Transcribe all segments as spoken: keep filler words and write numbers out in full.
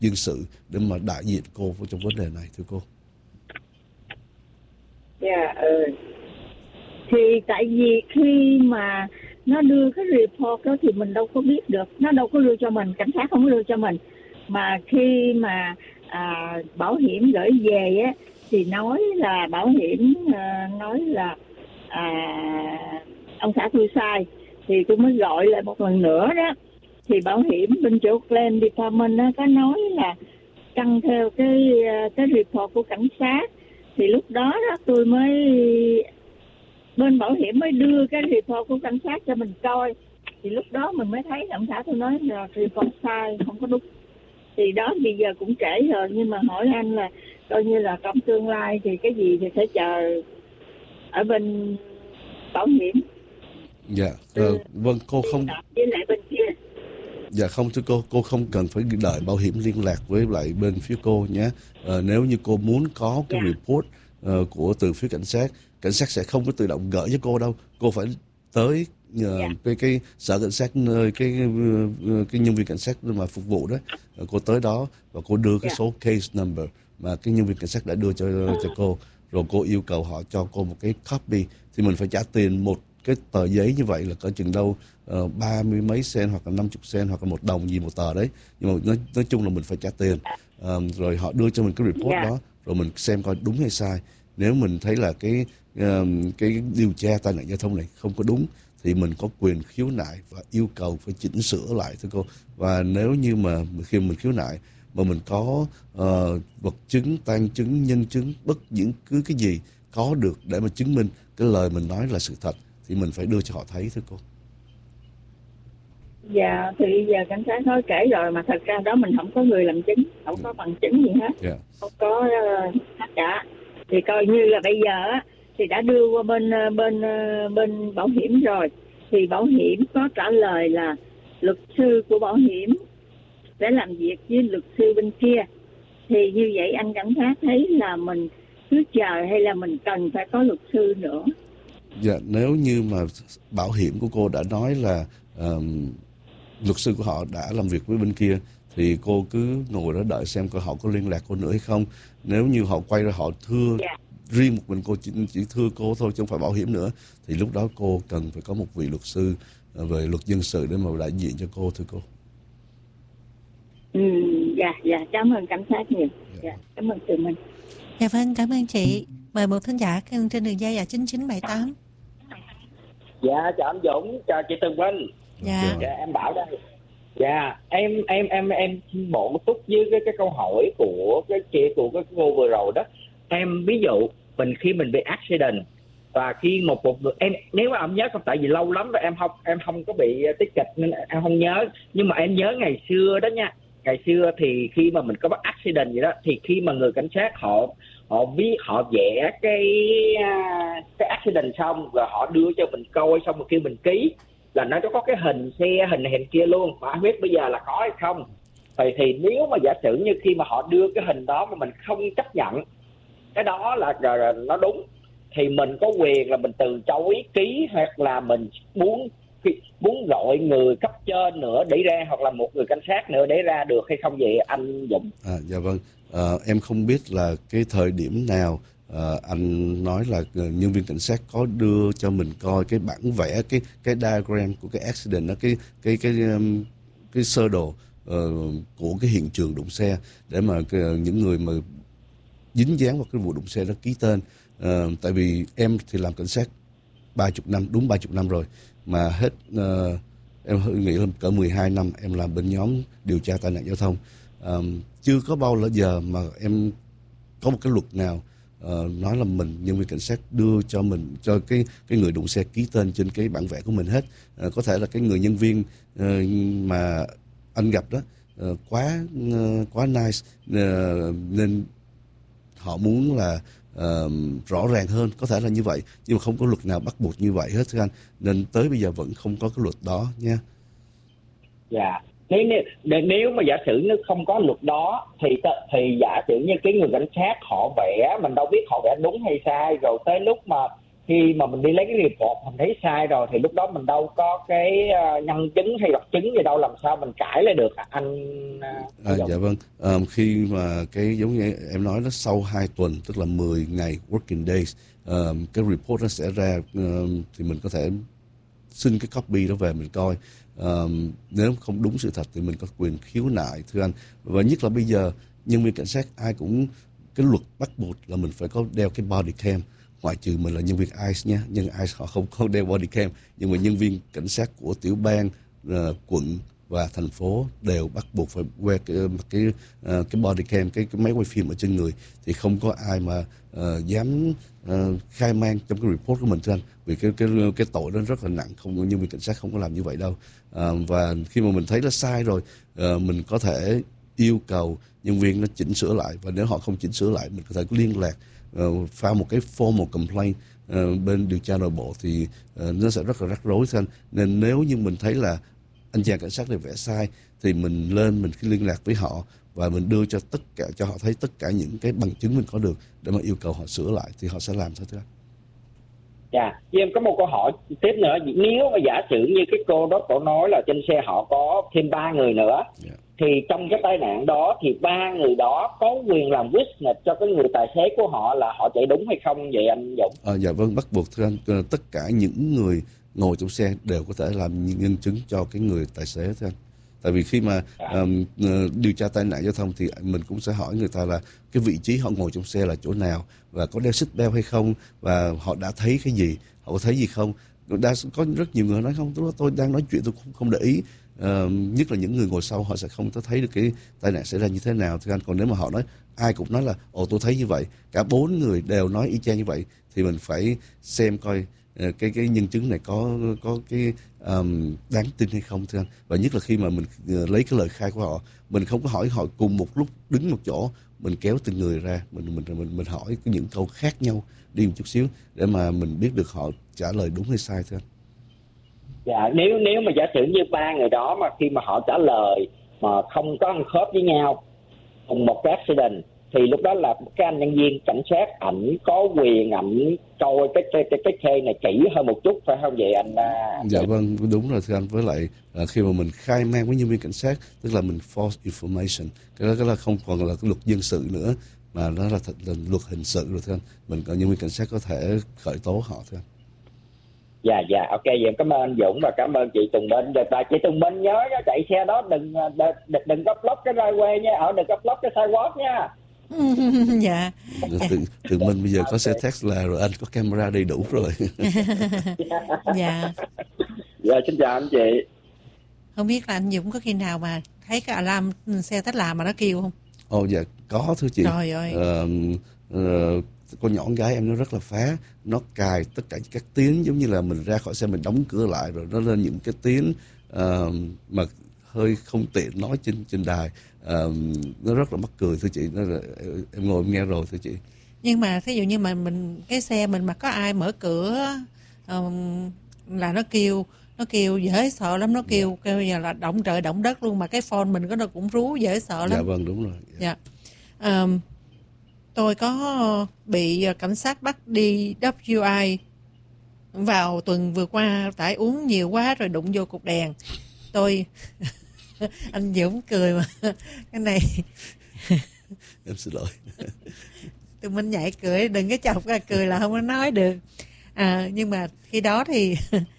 dân sự để mà đại diện cô trong vấn đề này thưa cô? Dạ, ừ. Thì tại vì khi mà nó đưa cái report đó thì mình đâu có biết được, nó đâu có đưa cho mình, cảnh sát không có đưa cho mình. Mà khi mà à, bảo hiểm gửi về á thì nói là bảo hiểm à, nói là à, ông xã tôi sai, thì tôi mới gọi lại một lần nữa đó. Thì bảo hiểm bên chỗ Claim Department đó có nói là căn theo cái cái report của cảnh sát. Thì lúc đó đó tôi mới, bên bảo hiểm mới đưa cái report của cảnh sát cho mình coi. Thì lúc đó mình mới thấy ông xã tôi nói là report sai, không có đúng. Thì đó bây giờ cũng trễ rồi, nhưng mà hỏi anh là coi như là trong tương lai thì cái gì thì phải chờ ở bên bảo hiểm. Dạ, ờ, vâng, cô không... Với lại bên kia. Dạ không thưa cô, cô không cần phải đợi bảo hiểm liên lạc với lại bên phía cô nhé. Ờ, nếu như cô muốn có cái Yeah. report uh, của từ phía cảnh sát, cảnh sát sẽ không có tự động gửi cho cô đâu. Cô phải tới uh, Yeah. cái cái sở cảnh sát nơi cái uh, cái nhân viên cảnh sát mà phục vụ đó, uh, cô tới đó và cô đưa cái Yeah. số case number mà cái nhân viên cảnh sát đã đưa cho cho cô, rồi cô yêu cầu họ cho cô một cái copy, thì mình phải trả tiền một cái tờ giấy như vậy là cỡ chừng đâu uh, ba mươi mấy sen hoặc là năm mươi sen hoặc là một đồng gì một tờ đấy, nhưng mà nói, nói chung là mình phải trả tiền. Um, rồi họ đưa cho mình cái report Yeah. đó, rồi mình xem coi đúng hay sai. Nếu mình thấy là cái um, cái điều tra tai nạn giao thông này không có đúng thì mình có quyền khiếu nại và yêu cầu phải chỉnh sửa lại thưa cô. Và nếu như mà khi mình khiếu nại mà mình có uh, vật chứng, tang chứng, nhân chứng, bất những cứ cái gì có được để mà chứng minh cái lời mình nói là sự thật thì mình phải đưa cho họ thấy thưa cô. Dạ, thì bây giờ cảnh sát nói kể rồi mà thật ra đó mình không có người làm chứng, không có bằng chứng gì hết, Yeah. không có uh, tất cả. Thì coi như là bây giờ á thì đã đưa qua bên uh, bên uh, bên bảo hiểm rồi, thì bảo hiểm có trả lời là luật sư của bảo hiểm sẽ làm việc với luật sư bên kia. Thì như vậy anh cảnh sát thấy là mình cứ chờ hay là mình cần phải có luật sư nữa? Dạ, nếu như mà bảo hiểm của cô đã nói là um, luật sư của họ đã làm việc với bên kia thì cô cứ ngồi đó đợi xem coi họ có liên lạc cô nữa hay không. Nếu như họ quay ra họ thưa Yeah. riêng một mình cô, chỉ, chỉ thưa cô thôi chứ không phải bảo hiểm nữa, thì lúc đó cô cần phải có một vị luật sư về luật dân sự để mà đại diện cho cô thưa cô. Ừ, dạ, dạ, cảm ơn cảnh sát nhiều. Dạ, cảm ơn tụi mình. Dạ vâng, cảm ơn chị. Mời một thính giả trên đường dây là chín chín bảy tám. Dạ, chào anh Dũng, chào chị Tường Vinh. Dạ. Dạ, em Bảo đây. Dạ, em em em em bổ túc với cái cái câu hỏi của cái chị của cái cô vừa rồi đó. Em ví dụ mình khi mình bị accident và khi một một người em nếu mà em nhớ không, tại vì lâu lắm rồi em không em không có bị tích kịch nên em không nhớ, nhưng mà em nhớ ngày xưa đó nha. Ngày xưa thì khi mà mình có accident gì đó thì khi mà người cảnh sát họ họ viết họ vẽ cái cái accident xong rồi họ đưa cho mình coi, xong rồi kêu mình ký là nó có cái hình xe hình này hình kia luôn, mà không biết bây giờ là có hay không. Thì thì nếu mà giả sử như khi mà họ đưa cái hình đó mà mình không chấp nhận cái đó là, là, là nó đúng, thì mình có quyền là mình từ chối ký, hoặc là mình muốn muốn gọi người cấp trên nữa để ra, hoặc là một người cảnh sát nữa để ra được hay không vậy anh Dũng? À, dạ vâng, à, em không biết là cái thời điểm nào à, anh nói là nhân viên cảnh sát có đưa cho mình coi cái bản vẽ, cái cái diagram của cái accident đó, cái cái cái cái, cái sơ đồ uh, của cái hiện trường đụng xe để mà cái, những người mà dính dáng vào cái vụ đụng xe đó ký tên. Uh, tại vì em thì làm cảnh sát ba chục năm, đúng ba chục năm rồi, mà hết uh, em nghĩ là cỡ mười hai năm em làm bên nhóm điều tra tai nạn giao thông. Um, chưa có bao giờ mà em có một cái luật nào uh, nói là mình nhân viên cảnh sát đưa cho mình cho cái cái người đụng xe ký tên trên cái bản vẽ của mình hết. Uh, có thể là cái người nhân viên uh, mà anh gặp đó uh, quá uh, quá nice uh, nên họ muốn là uh, rõ ràng hơn, có thể là như vậy, nhưng mà không có luật nào bắt buộc như vậy hết thưa anh, nên tới bây giờ vẫn không có cái luật đó nha. Dạ. Nếu, nếu nếu mà giả sử nó không có luật đó thì thì giả sử như cái người cảnh sát họ vẽ, mình đâu biết họ vẽ đúng hay sai, rồi tới lúc mà khi mà mình đi lấy cái report mình thấy sai rồi thì lúc đó mình đâu có cái uh, nhân chứng hay vật chứng gì đâu, làm sao mình cãi lại được anh? Uh, à, dạ vâng, um, khi mà cái giống như em nói đó, sau hai tuần tức là mười ngày working days, um, cái report nó sẽ ra, um, thì mình có thể xin cái copy đó về mình coi. Um, nếu không đúng sự thật thì mình có quyền khiếu nại, thưa anh. Và nhất là bây giờ nhân viên cảnh sát ai cũng, cái luật bắt buộc là mình phải có đeo cái body cam, ngoại trừ mình là nhân viên i xê nha, nhân i xê họ không có đeo body cam, nhưng mà nhân viên cảnh sát của tiểu bang, uh, quận và thành phố đều bắt buộc phải quay cái cái, uh, cái body cam, cái, cái máy quay phim ở trên người, thì không có ai mà uh, dám uh, khai man trong cái report của mình, thưa anh, vì cái cái cái tội đó rất là nặng, không, nhân viên cảnh sát không có làm như vậy đâu. Uh, và khi mà mình thấy nó sai rồi, uh, mình có thể yêu cầu nhân viên nó chỉnh sửa lại, và nếu họ không chỉnh sửa lại mình có thể liên lạc uh, file một cái formal complaint uh, bên điều tra nội bộ, thì uh, nó sẽ rất là rắc rối, thưa anh. Nên nếu như mình thấy là anh chàng cảnh sát này vẽ sai thì mình lên mình liên lạc với họ và mình đưa cho tất cả cho họ thấy tất cả những cái bằng chứng mình có được để mà yêu cầu họ sửa lại, thì họ sẽ làm thôi, thưa anh. Dạ, với em có một câu hỏi tiếp nữa. Nếu mà giả sử như cái cô đó cổ nói là trên xe họ có thêm ba người nữa, yeah, thì trong cái tai nạn đó thì ba người đó có quyền làm witness cho cái người tài xế của họ là họ chạy đúng hay không vậy anh Dũng? À, dạ vâng, bắt buộc, thưa anh. Tất cả những người ngồi trong xe đều có thể làm nhân chứng cho cái người tài xế, thưa anh. Tại vì khi mà um, điều tra tai nạn giao thông thì mình cũng sẽ hỏi người ta là cái vị trí họ ngồi trong xe là chỗ nào, và có đeo seatbelt hay không, và họ đã thấy cái gì, họ có thấy gì không. Đã có rất nhiều người nói không, tôi, tôi đang nói chuyện tôi không, không để ý. Uh, nhất là những người ngồi sau họ sẽ không có thấy được cái tai nạn xảy ra như thế nào, thưa anh. Còn nếu mà họ nói, ai cũng nói là ồ tôi thấy như vậy, cả bốn người đều nói y chang như vậy, thì mình phải xem coi uh, cái cái nhân chứng này có có cái um, đáng tin hay không, thưa anh. Và nhất là khi mà mình uh, lấy cái lời khai của họ, mình không có hỏi họ cùng một lúc đứng một chỗ, mình kéo từng người ra, mình mình mình mình hỏi những câu khác nhau đi một chút xíu để mà mình biết được họ trả lời đúng hay sai, thưa anh. Dạ, nếu nếu mà giả sử như ba người đó mà khi mà họ trả lời mà không có ăn khớp với nhau cùng một cái accident, thì lúc đó là cái anh nhân viên cảnh sát ảnh có quyền ảnh coi cái cái cái cái case này kỹ hơn một chút, phải không vậy anh? Dạ vâng, đúng rồi, thưa anh. Với lại à, khi mà mình khai man với nhân viên cảnh sát, tức là mình false information, cái đó, cái đó không còn là cái luật dân sự nữa, mà nó là, thật là luật hình sự rồi, thưa anh. Mình có nhân viên cảnh sát có thể khởi tố họ, thưa anh. Dạ dạ, ok, vậy em cảm ơn anh Dũng và cảm ơn chị Tùng Minh. Và chị Tùng Minh nhớ chạy xe đó đừng đừng, đừng có block cái driveway nha, ở đừng có block cái sidewalk nha. Dạ. Tùng, Tùng Minh bây giờ có xe Tesla rồi, anh có camera đầy đủ rồi. Dạ. Dạ, xin chào anh chị. Không biết là anh Dũng có khi nào mà thấy cái alarm xe Tesla mà nó kêu không? Ồ dạ có, thưa chị. Trời ơi. Uh, uh, con nhỏ con gái em nó rất là phá, nó cài tất cả các tiếng giống như là mình ra khỏi xe mình đóng cửa lại rồi nó lên những cái tiếng uh, mà hơi không tiện nói trên trên đài, uh, nó rất là mắc cười, thưa chị. Nó là, em ngồi em nghe rồi, thưa chị. Nhưng mà thí dụ như mà mình cái xe mình mà có ai mở cửa um, là nó kêu nó kêu dễ sợ lắm, nó kêu yeah. kêu giờ là động trời động đất luôn, mà cái phone mình có nó cũng rú dễ sợ lắm. Dạ vâng, đúng rồi. Dạ. Yeah. Um, tôi có bị cảnh sát bắt đi W I vào tuần vừa qua, tại uống nhiều quá rồi đụng vô cục đèn. Tôi anh Dũng cười mà cái này em xin lỗi. Tụi mình nhảy cười, đừng cái chọc ra cười là không có nói được. À, nhưng mà khi đó thì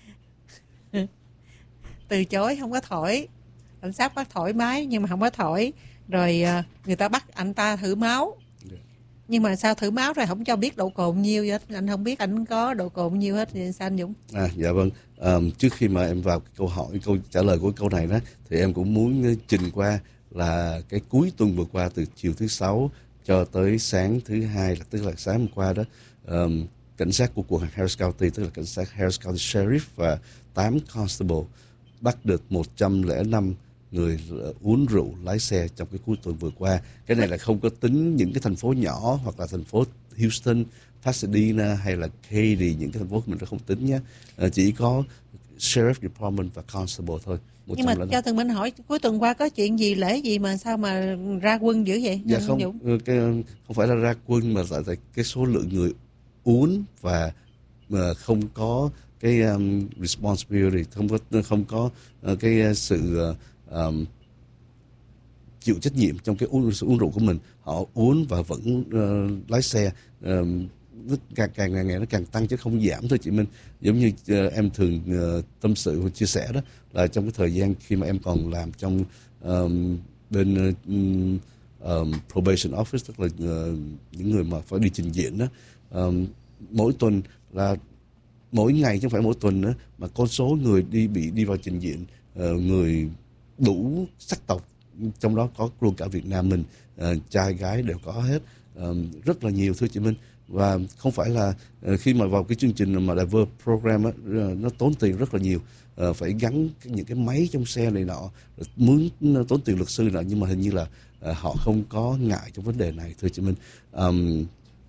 từ chối, không có thổi. Cảnh sát bắt thổi máy nhưng mà không có thổi. Rồi người ta bắt anh ta thử máu. Nhưng mà sao thử máu rồi không cho biết độ cồn nhiêu vậy? Anh không biết anh có độ cồn nhiêu hết. Thì sao anh Dũng? À, dạ vâng. À, trước khi mà em vào câu hỏi, câu trả lời của câu này đó, thì em cũng muốn trình qua là cái cuối tuần vừa qua, từ chiều thứ sáu cho tới sáng thứ hai, là tức là sáng hôm qua đó, um, cảnh sát của quận Harris County, tức là cảnh sát Harris County Sheriff và tám constable bắt được một trăm lẻ năm người uống rượu lái xe trong cái cuối tuần vừa qua. Cái này là không có tính những cái thành phố nhỏ hoặc là thành phố Houston, Pasadena hay là Katy, những cái thành phố mình đã không tính nhé. À, chỉ có Sheriff Department và Constable thôi. Nhưng mà cho Tường Minh hỏi, cuối tuần qua có chuyện gì, lễ gì mà sao mà ra quân dữ vậy? Dạ không, cái, không phải là ra quân mà là cái số lượng người uống và uh, không có cái um, responsibility, không có không có uh, cái sự uh, um, chịu trách nhiệm trong cái uống, uống rượu của mình. Họ uống và vẫn uh, lái xe, uh, càng càng ngày ngày nó càng tăng chứ không giảm thôi chị Minh. Giống như uh, em thường uh, tâm sự và chia sẻ đó, là trong cái thời gian khi mà em còn làm trong um, bên uh, um, probation office, tức là uh, những người mà phải đi trình diện đó, um, mỗi tuần là mỗi ngày chứ không phải mỗi tuần nữa, mà con số người đi bị đi vào trình diện, uh, người đủ sắc tộc, trong đó có luôn cả Việt Nam mình, uh, trai gái đều có hết, uh, rất là nhiều thưa chị Minh. Và không phải là uh, khi mà vào cái chương trình mà Diverse Program á, uh, nó tốn tiền rất là nhiều, uh, phải gắn những cái máy trong xe này nọ, muốn tốn tiền luật sư nọ, nhưng mà hình như là uh, họ không có ngại trong vấn đề này thưa chị Minh. Um,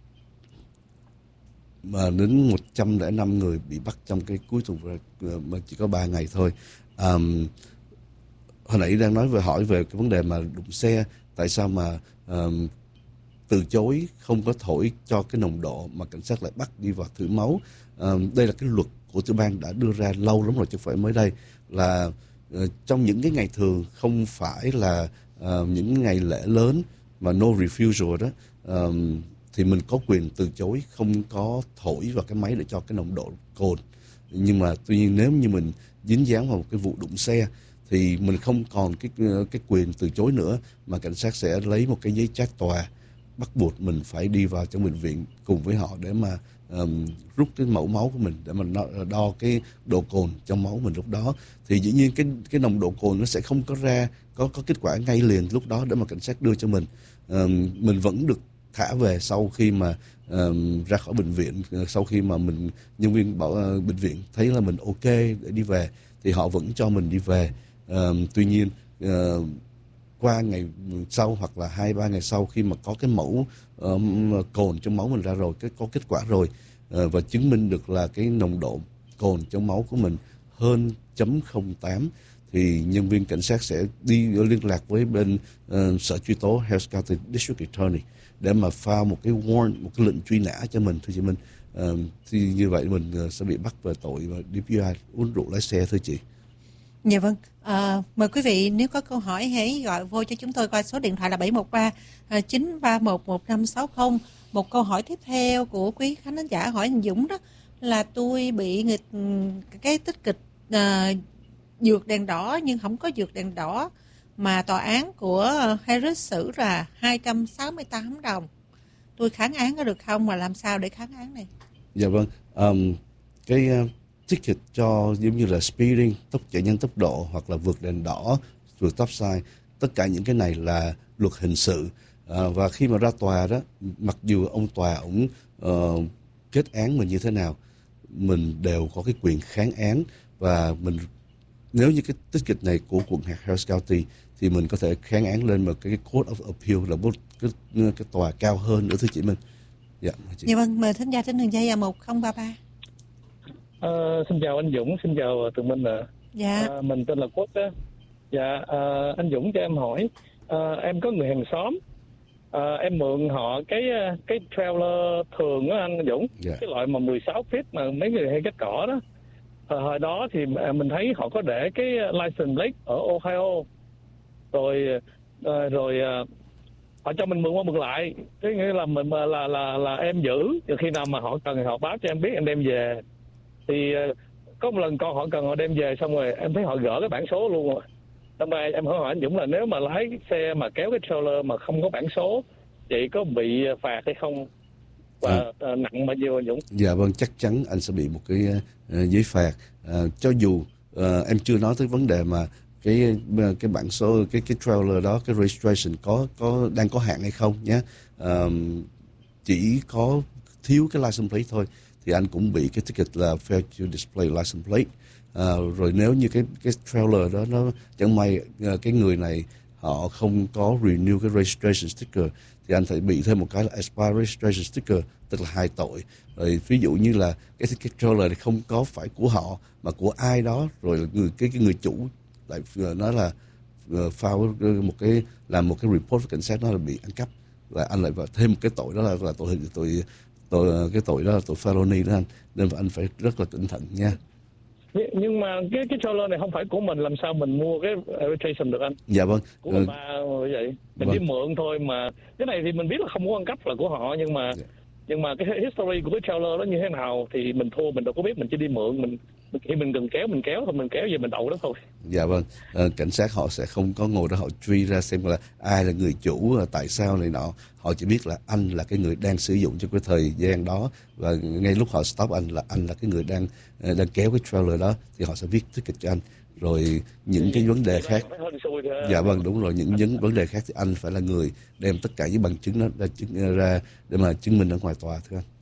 mà đến một trăm lẻ năm người bị bắt trong cái cuối tuần mà chỉ có ba ngày thôi. Um, hồi nãy đang nói về hỏi về cái vấn đề mà đụng xe, tại sao mà um, từ chối không có thổi cho cái nồng độ mà cảnh sát lại bắt đi vào thử máu. Um, đây là cái luật của tiểu bang đã đưa ra lâu lắm rồi chứ không phải mới đây, là uh, trong những cái ngày thường, không phải là uh, những ngày lễ lớn mà no refusal đó, um, thì mình có quyền từ chối không có thổi vào cái máy để cho cái nồng độ cồn. Nhưng mà tuy nhiên nếu như mình dính dáng vào một cái vụ đụng xe thì mình không còn cái cái quyền từ chối nữa, mà cảnh sát sẽ lấy một cái giấy trách tòa bắt buộc mình phải đi vào trong bệnh viện cùng với họ để mà um, rút cái mẫu máu của mình, để mà đo cái độ cồn trong máu mình lúc đó. Thì dĩ nhiên cái cái nồng độ cồn nó sẽ không có ra có có kết quả ngay liền lúc đó để mà cảnh sát đưa cho mình. Um, mình vẫn được thả về sau khi mà um, ra khỏi bệnh viện, sau khi mà mình nhân viên bảo uh, bệnh viện thấy là mình ok để đi về thì họ vẫn cho mình đi về. Um, tuy nhiên uh, qua ngày sau hoặc là hai ba ngày sau, khi mà có cái mẫu um, cồn trong máu mình ra rồi, cái có kết quả rồi, uh, và chứng minh được là cái nồng độ cồn trong máu của mình hơn chấm không tám, thì nhân viên cảnh sát sẽ đi liên lạc với bên uh, sở truy tố Harris County District Attorney để mà file một cái warrant, một cái lệnh truy nã cho mình thưa chị Minh. Uh, thì như vậy mình uh, sẽ bị bắt về tội đê vê i uống rượu lái xe thưa chị. Dạ vâng, à, mời quý vị nếu có câu hỏi hãy gọi vô cho chúng tôi qua số điện thoại là bảy một ba chín ba một một năm sáu không. Một câu hỏi tiếp theo của quý khán thính giả hỏi anh Dũng đó là tôi bị người cái tích kịch à, vượt đèn đỏ nhưng không có vượt đèn đỏ, mà tòa án của Harris xử là hai trăm sáu mươi tám đồng. Tôi kháng án có được không, mà làm sao để kháng án này? Dạ vâng, um, cái uh, ticket cho giống như là speeding, tốc chạy nhanh tốc độ, hoặc là vượt đèn đỏ, vượt stop sign, tất cả những cái này là luật hình sự. À, và khi mà ra tòa đó, mặc dù ông tòa ông uh, kết án mình như thế nào, mình đều có cái quyền kháng án. Và mình nếu như cái tích kịch này của quận Harris County thì mình có thể kháng án lên một cái Court of Appeal, là một cái, cái tòa cao hơn nữa thưa chị Minh. Dạ, chị. Dạ vâng, mời thính giả trên đường dây là một không ba ba. Uh, xin chào anh Dũng, xin chào tụi mình ạ. À. Dạ. Uh, mình tên là Quốc đó. Dạ, uh, anh Dũng cho em hỏi, uh, em có người hàng xóm, uh, em mượn họ cái cái trailer thường á anh Dũng, yeah. Cái loại mà mười sáu feet mà mấy người hay cắt cỏ đó. Uh, hồi đó thì mình thấy họ có để cái license plate ở Ohio, rồi uh, rồi uh, họ cho mình mượn qua mượn lại, cái nghĩa là mình là là là, là em giữ, rồi khi nào mà họ cần thì họ báo cho em biết, em đem về. Thì uh, có một lần con họ cần họ đem về, xong rồi em thấy họ gỡ cái bản số luôn rồi. Hôm nay em hỏi anh Dũng là nếu mà lái xe mà kéo cái trailer mà không có bản số, vậy có bị phạt hay không? Và à. uh, nặng bao nhiêu anh Dũng? Dạ vâng, chắc chắn anh sẽ bị một cái uh, giấy phạt. Uh, cho dù uh, em chưa nói tới vấn đề mà cái cái bản số, cái cái trailer đó, cái registration có có đang có hạn hay không nhé. Uh, chỉ có thiếu cái license plate thôi thì anh cũng bị cái ticket là fail to display license plate. Uh, rồi nếu như cái cái trailer đó nó chẳng may uh, cái người này họ không có renew cái registration sticker thì anh phải bị thêm một cái là expire registration sticker, tức là hai tội. Rồi ví dụ như là cái, cái trailer này không có phải của họ mà của ai đó, rồi người cái cái người chủ lại uh, nói là uh, file một cái làm một cái report với cảnh sát, nó là bị ăn cắp, là anh lại vào thêm một cái tội, đó là, là tội tội tội cái tội đó là tội felony đó anh, nên anh phải rất là cẩn thận nha. Nhưng mà cái cái trailer này không phải của mình, làm sao mình mua cái registration được anh? Dạ vâng. Của người ta vậy, mình vâng. đi mượn thôi mà. Cái này thì mình biết là không có ăn cắp là của họ, nhưng mà dạ. nhưng mà cái history của cái trailer đó như thế nào thì mình thua mình đâu có biết, mình chỉ đi mượn, mình khi mình cần kéo mình kéo thôi, mình kéo về mình đậu đó thôi. Dạ vâng, à, cảnh sát họ sẽ không có ngồi đó họ truy ra xem là ai là người chủ, tại sao này nọ. Họ chỉ biết là anh là cái người đang sử dụng trong cái thời gian đó, và ngay lúc họ stop anh là anh là cái người đang đang kéo cái trailer đó, thì họ sẽ viết ticket cho anh. Rồi những cái vấn đề khác, dạ vâng đúng rồi, những vấn vấn đề khác thì anh phải là người đem tất cả những bằng chứng đó ra, chứng, ra để mà chứng minh ở ngoài tòa thưa anh.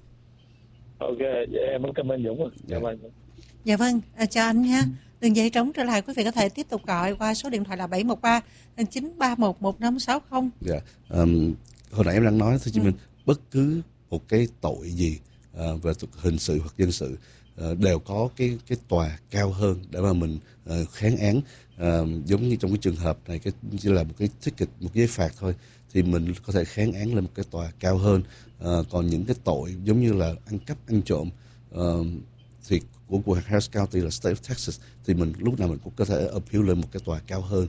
Ok, em cảm ơn Dũng. Dạ vâng. Dạ vâng, à, chào anh nha. Đường dây trống trở lại, quý vị có thể tiếp tục gọi qua số điện thoại là bảy một ba chín ba một một năm sáu không. Dạ, um, hồi nãy em đang nói thôi chứ ừ. mình bất cứ một cái tội gì uh, về hình sự hoặc dân sự uh, đều có cái cái tòa cao hơn để mà mình uh, kháng án. Uh, giống như trong cái trường hợp này, cái chỉ là một cái ticket, một giấy phạt thôi, thì mình có thể kháng án lên một cái tòa cao hơn. Uh, còn những cái tội giống như là ăn cắp, ăn trộm uh, thì của của Harris County là State of Texas, thì mình lúc nào mình cũng có thể appeal lên một cái tòa cao hơn,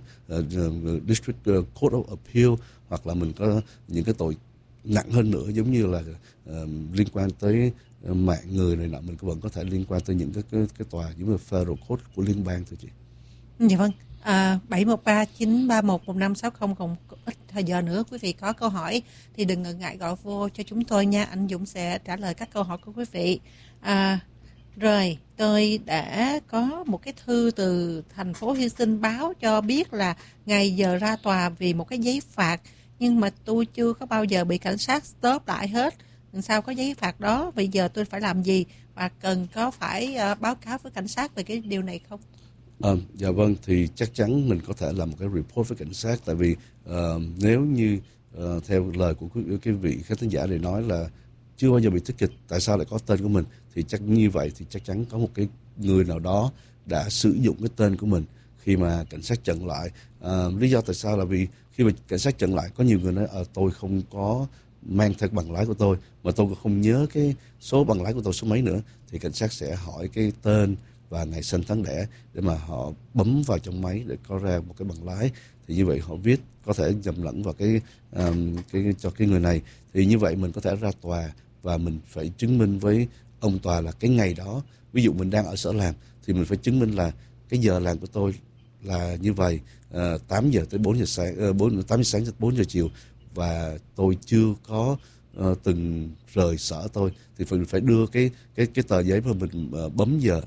uh, District Court of Appeal, hoặc là mình có những cái tội nặng hơn nữa giống như là uh, liên quan tới uh, mạng người này nọ, mình vẫn có thể liên quan tới những cái cái, cái tòa giống như Federal Court của liên bang thôi chị. Dạ vâng. À, bảy một ba chín ba một một năm sáu không, còn ít thời giờ nữa quý vị có câu hỏi thì đừng ngần ngại gọi vô cho chúng tôi nha, anh Dũng sẽ trả lời các câu hỏi của quý vị. À, rồi tôi đã có một cái thư từ thành phố Houston báo cho biết là ngày giờ ra tòa vì một cái giấy phạt, nhưng mà tôi chưa có bao giờ bị cảnh sát stop lại hết. Sao có giấy phạt đó, bây giờ tôi phải làm gì và cần có phải uh, báo cáo với cảnh sát về cái điều này không? À, dạ vâng, thì chắc chắn mình có thể làm một cái report với cảnh sát, tại vì uh, nếu như uh, theo lời của cái, cái vị khán thính giả này nói là chưa bao giờ bị ticket, tại sao lại có tên của mình, thì chắc như vậy thì chắc chắn có một cái người nào đó đã sử dụng cái tên của mình khi mà cảnh sát chặn lại. À, lý do tại sao là vì khi mà cảnh sát chặn lại có nhiều người nói à, tôi không có mang theo bằng lái của tôi, mà tôi cũng không nhớ cái số bằng lái của tôi số mấy nữa, thì cảnh sát sẽ hỏi cái tên và ngày sinh tháng đẻ để mà họ bấm vào trong máy để có ra một cái bằng lái. Thì như vậy họ viết có thể nhầm lẫn vào cái, um, cái cho cái người này, thì như vậy mình có thể ra tòa và mình phải chứng minh với ông tòa là cái ngày đó, ví dụ mình đang ở sở làm thì mình phải chứng minh là cái giờ làm của tôi là như vậy, uh, tám giờ tới bốn giờ sáng, uh, bốn, tám giờ sáng tới bốn giờ chiều, và tôi chưa có uh, từng rời sở tôi, thì mình phải đưa cái cái cái tờ giấy mà mình uh, bấm giờ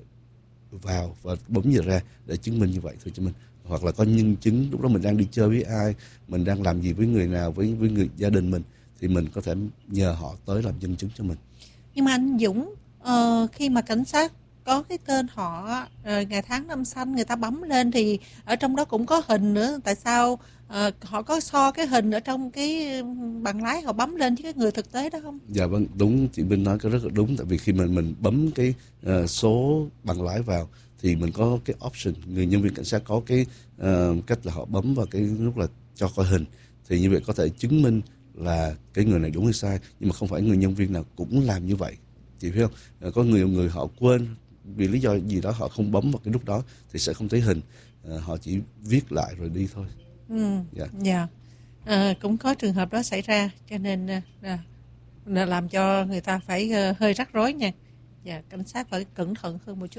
vào và bấm giờ ra để chứng minh như vậy thôi cho mình, hoặc là có nhân chứng lúc đó mình đang đi chơi với ai, mình đang làm gì với người nào, với với người gia đình mình, thì mình có thể nhờ họ tới làm nhân chứng cho mình. Nhưng mà anh Dũng, uh, khi mà cảnh sát có cái tên họ, uh, ngày tháng năm sinh người ta bấm lên thì ở trong đó cũng có hình nữa, tại sao uh, họ có so cái hình ở trong cái bằng lái họ bấm lên chứ cái người thực tế đó không? Dạ vâng, đúng, chị Minh nói cái rất là đúng, tại vì khi mình mình bấm cái uh, số bằng lái vào thì mình có cái option, người nhân viên cảnh sát có cái uh, cách là họ bấm vào cái lúc là cho coi hình, thì như vậy có thể chứng minh là cái người này đúng hay sai, nhưng mà không phải người nhân viên nào cũng làm như vậy, chị biết không? Có người người họ quên vì lý do gì đó họ không bấm vào cái lúc đó thì sẽ không thấy hình, à, họ chỉ viết lại rồi đi thôi. Ừ, dạ. Yeah. À, cũng có trường hợp đó xảy ra, cho nên à, là làm cho người ta phải uh, hơi rắc rối nha. Dạ, cảnh sát phải cẩn thận hơn một chút.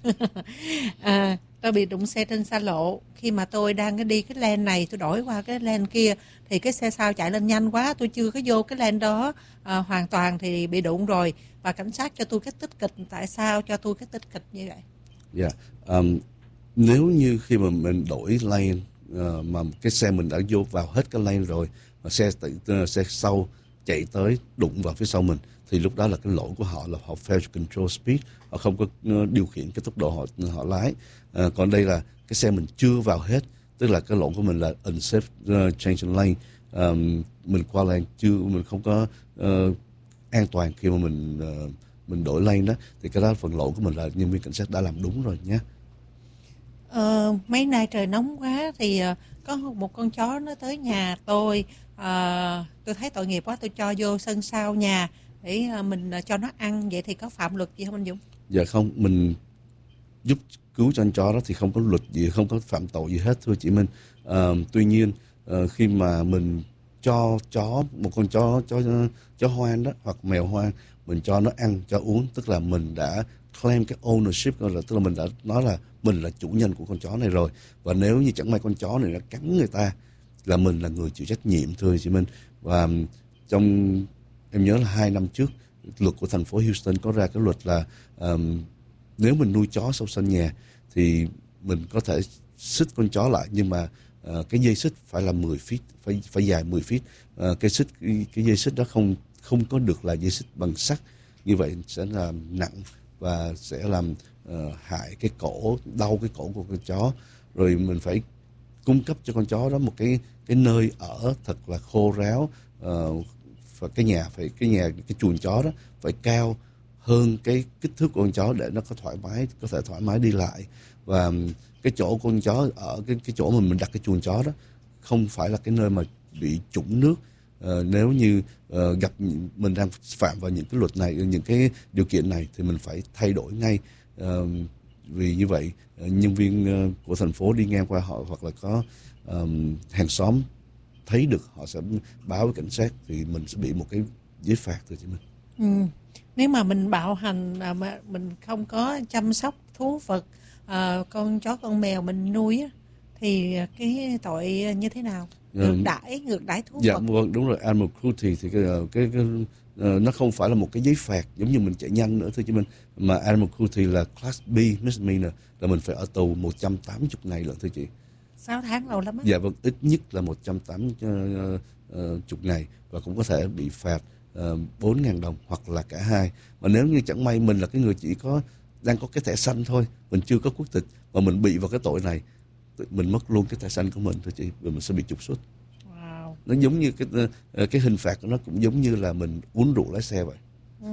à, tôi bị đụng xe trên xa lộ, khi mà tôi đang đi cái lane này tôi đổi qua cái lane kia thì cái xe sau chạy lên nhanh quá, tôi chưa có vô cái lane đó à, hoàn toàn thì bị đụng rồi, và cảnh sát cho tôi cái tích kịch. Tại sao cho tôi cái tích kịch như vậy? Dạ, yeah. um, nếu như khi mà mình đổi lane uh, mà cái xe mình đã vô vào hết cái lane rồi, mà xe uh, xe sau chạy tới đụng vào phía sau mình, thì lúc đó là cái lỗi của họ, là họ fail to control speed, họ không có điều khiển cái tốc độ họ họ lái. À, còn đây là cái xe mình chưa vào hết, tức là cái lỗi của mình là unsafe uh, change lane, um, mình qua lane chưa, mình không có uh, an toàn khi mà mình uh, mình đổi lane đó, thì cái đó phần lỗi của mình là nhân viên cảnh sát đã làm đúng rồi nhé. Ờ, mấy nay trời nóng quá thì uh, có một con chó nó tới nhà tôi, uh, tôi thấy tội nghiệp quá, tôi cho vô sân sau nhà để mình cho nó ăn, vậy thì có phạm luật gì không anh Dũng? Dạ không, mình giúp cứu cho con chó đó thì không có luật gì, không có phạm tội gì hết thưa chị Minh. À, tuy nhiên à, khi mà mình cho chó, một con chó chó chó hoang đó hoặc mèo hoang, mình cho nó ăn cho uống, tức là mình đã claim cái ownership, là tức là mình đã nói là mình là chủ nhân của con chó này rồi, và nếu như chẳng may con chó này nó cắn người ta là mình là người chịu trách nhiệm thưa chị Minh. Và trong em nhớ là hai năm trước, luật của thành phố Houston có ra cái luật là um, nếu mình nuôi chó sau sân nhà thì mình có thể xích con chó lại, nhưng mà uh, cái dây xích phải là mười feet, phải phải dài mười feet. Uh, cái xích cái, cái dây xích đó không không có được là dây xích bằng sắt, như vậy sẽ làm nặng và sẽ làm uh, hại cái cổ, đau cái cổ của con chó. Rồi mình phải cung cấp cho con chó đó một cái cái nơi ở thật là khô ráo, uh, và cái nhà phải cái nhà cái chuồng chó đó phải cao hơn cái kích thước của con chó để nó có thoải mái có thể thoải mái đi lại. Và cái chỗ con chó ở cái cái chỗ mà mình đặt cái chuồng chó đó không phải là cái nơi mà bị trũng nước. Uh, nếu như uh, gặp mình đang phạm vào những cái luật này, những cái điều kiện này thì mình phải thay đổi ngay. Uh, vì như vậy uh, nhân viên uh, của thành phố đi ngang qua họ hoặc là có um, hàng xóm thấy được, họ sẽ báo với cảnh sát thì mình sẽ bị một cái giấy phạt thôi chị Minh. Ừ. Nếu mà mình bạo hành, mà mình không có chăm sóc thú vật, à, con chó con mèo mình nuôi á, thì cái tội như thế nào? Ngược đãi, ngược đãi thú dạ, vật. Dạ vâng, đúng rồi. Animal cruelty thì cái, cái, cái uh, nó không phải là một cái giấy phạt giống như mình chạy nhanh nữa thưa chị Minh, mà animal cruelty là class B misdemeanor, là mình phải ở tù một trăm tám mươi ngày lận thưa chị. sáu tháng lâu lắm á. Dạ vâng, ít nhất là một trăm tám mươi ngày, và cũng có thể bị phạt uh, bốn nghìn đồng hoặc là cả hai. Mà nếu như chẳng may mình là cái người chỉ có đang có cái thẻ xanh thôi, mình chưa có quốc tịch, mà mình bị vào cái tội này, mình mất luôn cái thẻ xanh của mình thôi chị, và mình sẽ bị trục xuất. Wow. Nó giống như cái cái hình phạt của nó cũng giống như là mình uống rượu lái xe vậy. Ừ.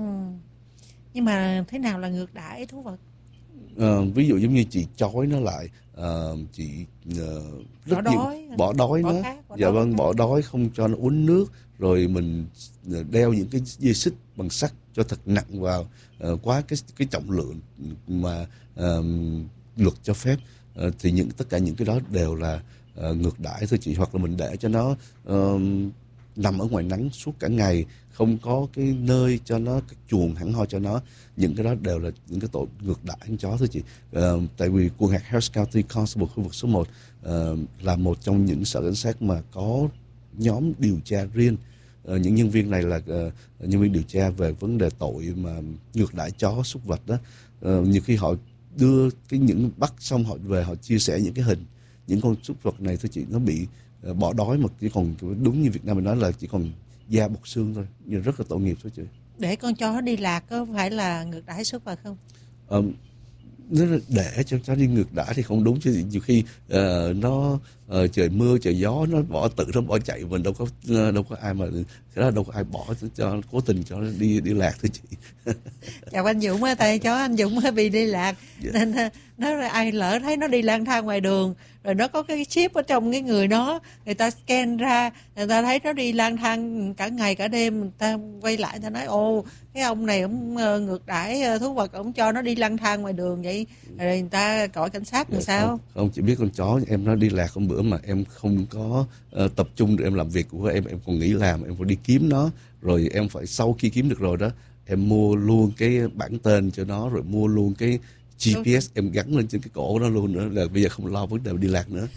Nhưng mà thế nào là ngược đãi thú vật? À, ví dụ giống như chị trói nó lại, à, chị uh, rất bỏ nhiều đói, bỏ đói bỏ nó, khác, bỏ dạ đói vâng, khác. bỏ đói, không cho nó uống nước, rồi mình đeo những cái dây xích bằng sắt cho thật nặng vào, uh, quá cái cái trọng lượng mà uh, luật cho phép, uh, thì những tất cả những cái đó đều là uh, ngược đãi thôi chị. Hoặc là mình để cho nó uh, nằm ở ngoài nắng suốt cả ngày, không có cái nơi cho nó, cái chuồng hẳn hoi cho nó, những cái đó đều là những cái tội ngược đãi con chó thôi chị. Uh, tại vì quận hạt Harris County Constable khu vực số một uh, là một trong những sở cảnh sát mà có nhóm điều tra riêng. Uh, những nhân viên này là uh, nhân viên điều tra về vấn đề tội mà ngược đãi chó súc vật đó. Uh, nhiều khi họ đưa cái những bắt xong họ về họ chia sẻ những cái hình những con súc vật này thôi chị, nó bị uh, bỏ đói mà chỉ còn đúng như Việt Nam mình nói là chỉ còn da bọc xương thôi, nhưng rất là tội nghiệp thôi chị. Để con chó đi lạc có phải là ngược đãi súc vật không? Um, nếu là để cho chó đi ngược đãi thì không đúng chứ. Nhiều khi uh, nó uh, trời mưa trời gió nó bỏ tự nó bỏ chạy, mình đâu có uh, đâu có ai mà cái đó đâu có ai bỏ cho cố tình cho nó đi đi lạc thôi chị. Chào anh Dũng á, tại chó anh Dũng bị đi lạc, yeah. Nên nó ai lỡ thấy nó đi lang thang ngoài đường rồi nó có cái chip ở trong cái người nó, người ta scan ra, người ta thấy nó đi lang thang cả ngày cả đêm, người ta quay lại người ta nói ồ cái ông này ông ngược đãi thú vật, ông cho nó đi lang thang ngoài đường vậy, rồi người ta gọi cảnh sát làm sao? Không, không, chỉ biết con chó em nó đi lạc hôm bữa mà em không có uh, tập trung để em làm việc của em, em còn nghỉ làm, em phải đi kiếm nó, rồi em phải sau khi kiếm được rồi đó em mua luôn cái bản tên cho nó, rồi mua luôn cái giê pê ét em gắn lên trên cái cổ nó luôn nữa, là bây giờ không lo vấn đề đi lạc nữa.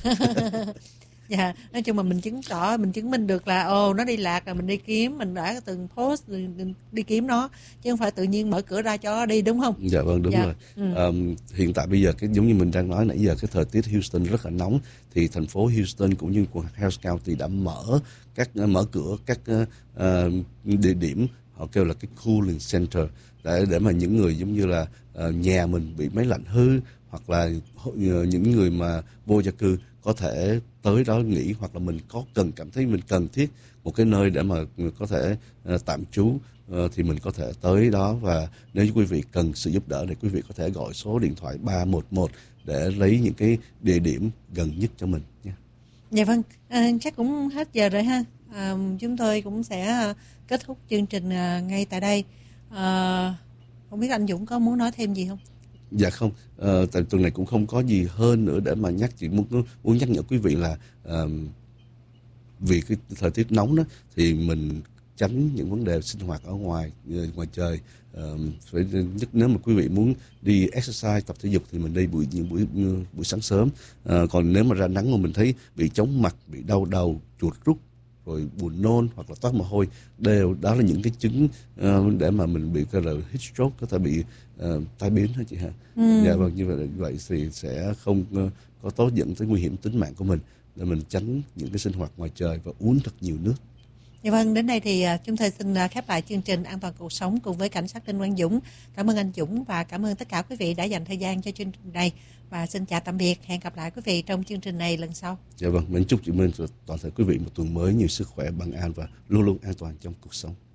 Dạ, nói chung mà mình chứng tỏ, mình chứng minh được là ồ nó đi lạc rồi mình đi kiếm, mình đã từng post đi kiếm nó, chứ không phải tự nhiên mở cửa ra cho đi, đúng không? Dạ vâng, đúng dạ. rồi. Ừ. Um, hiện tại bây giờ cái giống như mình đang nói nãy giờ, cái thời tiết Houston rất là nóng, thì thành phố Houston cũng như quận Harris County đã mở các mở cửa các uh, địa điểm họ kêu là cái cooling center, để để mà những người giống như là uh, nhà mình bị máy lạnh hư, hoặc là uh, những người mà vô gia cư có thể tới đó nghỉ, hoặc là mình có cần cảm thấy mình cần thiết một cái nơi để mà có thể uh, tạm trú, uh, thì mình có thể tới đó. Và nếu quý vị cần sự giúp đỡ thì quý vị có thể gọi số điện thoại ba một một để lấy những cái địa điểm gần nhất cho mình nhé. Dạ vâng, à, chắc cũng hết giờ rồi ha. À, chúng tôi cũng sẽ kết thúc chương trình à, ngay tại đây. À, không biết anh Dũng có muốn nói thêm gì không? Dạ không, à, tại tuần này cũng không có gì hơn nữa để mà nhắc, chỉ muốn muốn nhắc nhở quý vị là à, vì cái thời tiết nóng đó thì mình tránh những vấn đề sinh hoạt ở ngoài ngoài trời. Uh, phải nhất nếu mà quý vị muốn đi exercise, tập thể dục thì mình đi buổi những buổi buổi sáng sớm. Uh, còn nếu mà ra nắng mà mình thấy bị chóng mặt, bị đau đầu, chuột rút, rồi buồn nôn hoặc là toát mồ hôi, đều đó là những cái chứng uh, để mà mình bị cái là heat stroke, có thể bị uh, tai biến hả chị hả? Ừ. Dạ vâng, như vậy vậy thì sẽ không uh, có tốt dẫn tới nguy hiểm tính mạng của mình, để mình tránh những cái sinh hoạt ngoài trời và uống thật nhiều nước. Dạ vâng, đến đây thì chúng tôi xin khép lại chương trình An toàn cuộc sống cùng với cảnh sát Đinh Quang Dũng. Cảm ơn anh Dũng và cảm ơn tất cả quý vị đã dành thời gian cho chương trình này. Và xin chào tạm biệt, hẹn gặp lại quý vị trong chương trình này lần sau. Dạ vâng, mình chúc chị Minh và toàn thể quý vị một tuần mới nhiều sức khỏe, bình an và luôn luôn an toàn trong cuộc sống.